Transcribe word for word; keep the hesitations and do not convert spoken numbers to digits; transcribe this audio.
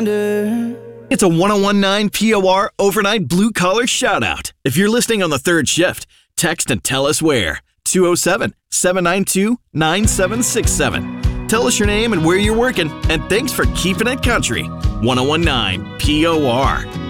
reminder. It's a one oh one nine P O R overnight blue collar shout out. If you're listening on the third shift, text and tell us where. two oh seven, seven nine two, nine seven six seven. Tell us your name and where you're working, and thanks for keeping it country. one oh one nine P O R.